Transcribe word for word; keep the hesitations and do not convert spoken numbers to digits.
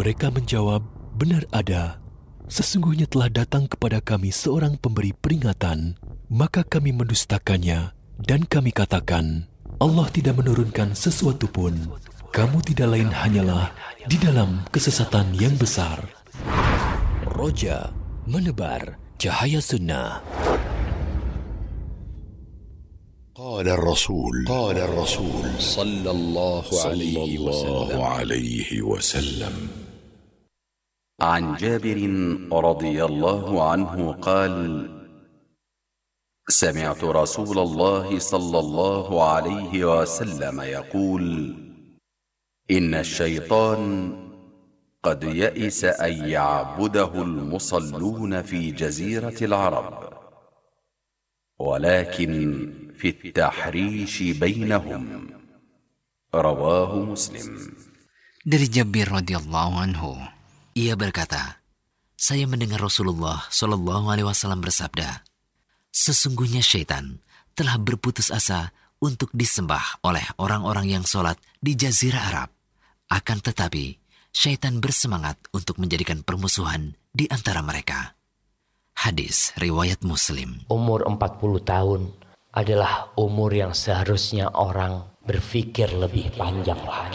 Mereka menjawab, benar ada. Sesungguhnya telah datang kepada kami seorang pemberi peringatan, maka kami mendustakannya dan kami katakan, Allah tidak menurunkan sesuatu pun. Kamu tidak lain hanyalah di dalam kesesatan yang besar. Roja menebar cahaya sunnah. قال الرسول قال الرسول صلى الله عليه وسلم عن جابر رضي الله عنه قال سمعت رسول الله صلى الله عليه وسلم يقول إن الشيطان قد يئس أن يعبده المصلون في جزيرة العرب ولكن في التحريش بينهم. رواه مسلم. Dari Jabir radhiyallahu anhu, ia berkata, saya mendengar Rasulullah shallallahu alaihi wasallam bersabda, sesungguhnya syaitan telah berputus asa untuk disembah oleh orang-orang yang sholat di Jazirah Arab. Akan tetapi, syaitan bersemangat untuk menjadikan permusuhan di antara mereka. Hadis riwayat Muslim. Umur empat puluh tahun adalah umur yang seharusnya orang berpikir lebih panjang lagi.